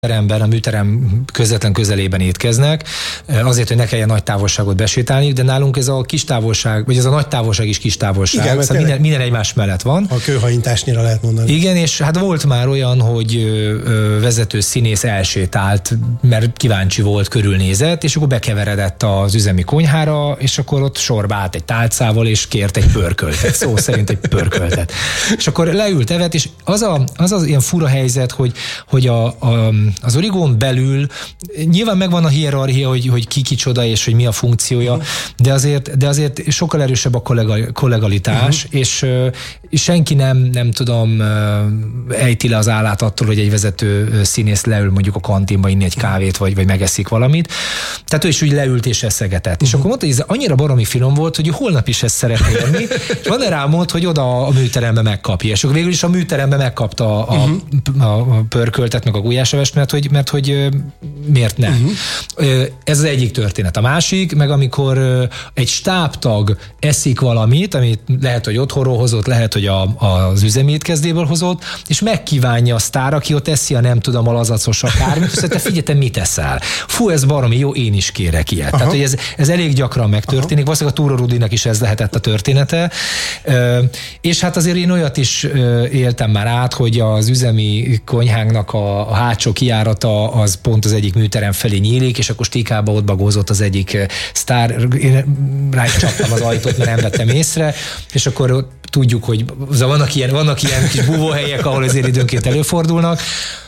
a műterem közvetlen közelében étkeznek, azért, hogy ne kelljen nagy távolságot besétálni, de nálunk ez a kis távolság, vagy ez a nagy távolság is kis távolság. Igen, szóval minden egymás mellett van. A kőhajintásnyira lehet mondani. Igen, és hát volt már olyan, hogy vezető színész elsétált, mert kíváncsi volt, körülnézett, és akkor bekeveredett az üzemi konyhára, és akkor ott sorba állt egy tálcával, és kért egy pörköltet, szó szerint egy pörköltet. És akkor leült, evett, és az ilyen fura helyzet, hogy az origón belül nyilván megvan a hierarchia, hogy ki kicsoda és hogy mi a funkciója, de azért sokkal erősebb a kollegalitás, és senki nem tudom, ejti le az állát attól, hogy egy vezető színész leül mondjuk a kantinba inni egy kávét, vagy megeszik valamit. Tehát ő is úgy leült és eszegetett. És akkor mondta, hogy ez annyira baromi finom volt, hogy holnap is ezt szeretné enni, és van rá mond, hogy oda a műterembe megkapja. És akkor végül is a műterembe megkapta a pörköltet, meg a gulyásevest, mert hogy miért ne. Ez az egyik történet. A másik, meg amikor egy stábtag eszik valamit, amit lehet, hogy otthonról hozott, lehet, hogy az üzemi étkezdéből hozott, és megkívánja a sztár, aki ott eszi a nem tudom, a lazacos akármit, és te figyelj, te mit eszel? Fú, ez baromi jó, én is kérek ilyet. Tehát, hogy ez elég gyakran megtörténik. Valószínűleg a Túró Rudinak is ez lehetett a története. És hát azért én olyat is éltem már át, hogy az üzemi konyhánknak a hátsó kijárata az pont az egyik műterem felé nyílik, és akkor stíkába ott bagózott az egyik sztár, én rá is csaptam az ajtót, mert nem vettem észre, és akkor tudjuk, hogy vannak ilyen kis búvóhelyek, ahol azért időnként előfordulnak.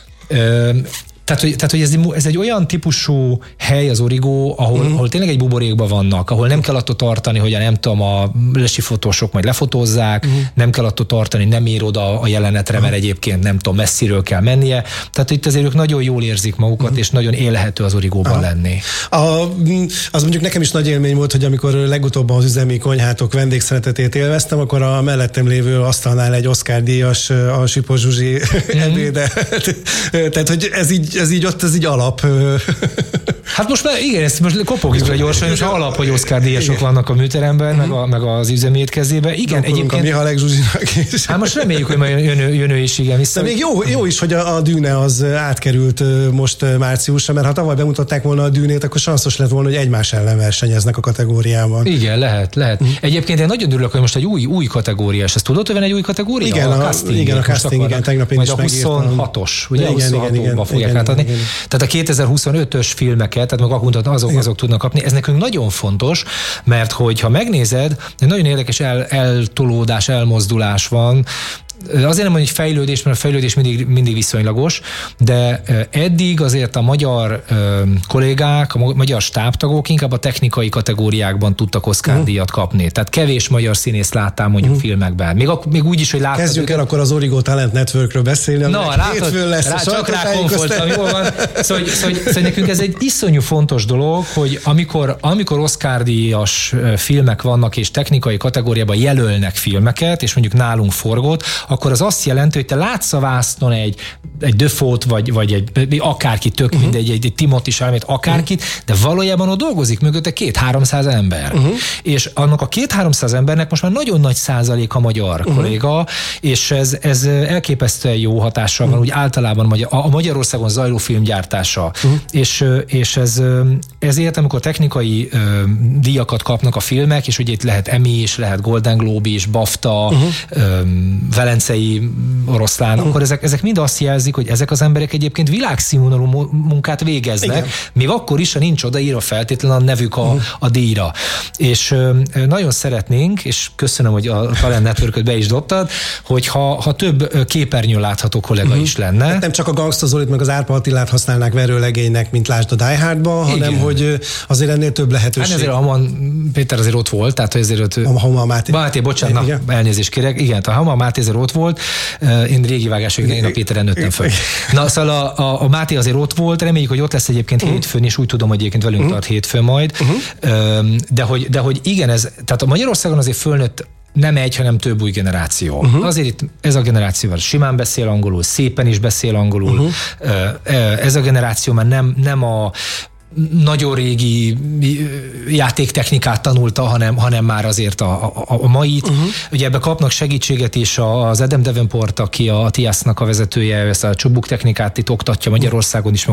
Tehát, hogy ez egy olyan típusú hely az Origo, ahol tényleg egy buborékban vannak, ahol nem kell attól tartani, hogy nem tudom, a lesifotósok majd lefotózzák, nem kell attól tartani, nem ér oda a jelenetre, mert egyébként nem tudom, messziről kell mennie. Tehát itt azért ők nagyon jól érzik magukat, és nagyon élhető az Origóban lenni. Az mondjuk nekem is nagy élmény volt, hogy amikor legutóbb az üzemi konyhátok vendégszeretetét élveztem, akkor a mellettem lévő asztalnál egy Oscar-díjas a Sipos Zsuzsi ebédelt. Tehát, hogy ez így alap. Hát most már igen, ezt most kopogjuk le gyorsan, most alap, hogy Oscar-díjasok vannak a műteremben, meg az üzemi étkezében. Igen, egyébként. A Mihalek Zsuzsinak is. Hát most reméljük, hogy majd jön ő is igen vissza. De még jó is, hogy a Dűne az átkerült most márciusra, mert ha tavaly bemutatták volna a Dűnét, akkor sanszos lett volna, hogy egymás ellen versenyeznek a kategóriában. Igen, lehet. Egyébként én nagyon örülök, hogy most egy új kategória, és ezt tudod, hogy van egy új kategória? Igen, a casting, igen, tegnap én is megírtam. Majd a 26-os, ugye? Igen, fogják átadni. Tehát a 2025-ös filmeket, tehát meg azok tudnak kapni. Ez nekünk nagyon fontos, mert hogyha megnézed, egy nagyon érdekes eltolódás, elmozdulás van. Azért nem mondom, hogy fejlődés, mert a fejlődés mindig viszonylagos, de eddig azért a magyar kollégák, a magyar stábtagok inkább a technikai kategóriákban tudtak Oscar-díjat kapni. Tehát kevés magyar színész láttál mondjuk filmekben. Még úgy is, hogy láttad. Kezdjük el akkor az Origo Talent Networkről beszélni. Na, látod, csak rákonfoltam, jól van. Szóval nekünk ez egy iszonyú fontos dolog, hogy amikor Oscar-díjas filmek vannak, és technikai kategóriában jelölnek filmeket, és mondjuk nálunk forgott, akkor az azt jelenti, hogy te látsz a vásznon egy Defoe-t, vagy egy akárki, tök mindegy, egy Timothy Chalamet, akárkit, de valójában ott dolgozik mögötte 200-300 ember. És annak a 200-300 embernek most már nagyon nagy százalék a magyar kolléga, és ez elképesztően jó hatással van, úgy általában a Magyarországon zajló filmgyártása. És ezért, amikor technikai díjakat kapnak a filmek, és ugye itt lehet Emmy is, lehet Golden Globe is, BAFTA, Velencei Oroszlán, akkor ezek mind azt jelzik, hogy ezek az emberek egyébként világszínvonalú munkát végeznek, igen. Még akkor is, ha nincs odaírva feltétlenül a nevük a díjra. És nagyon szeretnénk, és köszönöm, hogy a Talent Networköt be is dobtad, hogy ha több képernyőn látható kollega is lenne. Hát nem csak a Gangsta Zolit, meg az Árpa Attilát használnák verőlegénynek, mint lásd a Die Hardba, hanem hogy azért ennél több lehetőség. Hát ezért a Haman Péter azért ott volt, tehát azért a Haman Máté. Bocsánat, elnézést kérek. Igen, a Haman Máté azért ott volt, én régi vágások, én a Péteren nőttem föl. Na, szóval a Máté azért ott volt, reméljük, hogy ott lesz egyébként hétfőn, és úgy tudom, hogy egyébként velünk tart hétfőn majd. De hogy igen, tehát a Magyarországon azért fölnőtt nem egy, hanem több új generáció. Azért itt ez a generáció simán beszél angolul, szépen is beszél angolul. Ez a generáció már nem a nagyon régi játéktechnikát tanulta, hanem már azért a mait. Ugye ebbe kapnak segítséget is az Adam Davenport, aki a TIAS-nak a vezetője, ezt a csubuk technikát itt oktatja Magyarországon is,